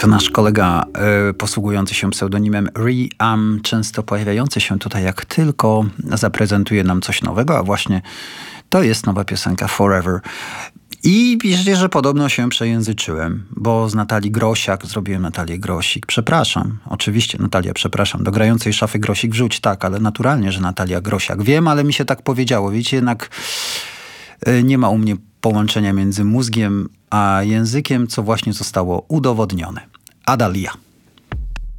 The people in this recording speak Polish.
To nasz kolega posługujący się pseudonimem Riam, często pojawiający się tutaj, jak tylko zaprezentuje nam coś nowego, a właśnie to jest nowa piosenka Forever. I wiecie, że podobno się przejęzyczyłem, bo z Natalii Grosiak zrobiłem Natalię Grosik. Przepraszam, oczywiście Natalia, przepraszam. Do grającej szafy Grosik wrzuć, tak, ale naturalnie, że Natalia Grosiak. Wiem, ale mi się tak powiedziało. Wiecie, jednak nie ma u mnie połączenia między mózgiem a językiem, co właśnie zostało udowodnione. Adalia.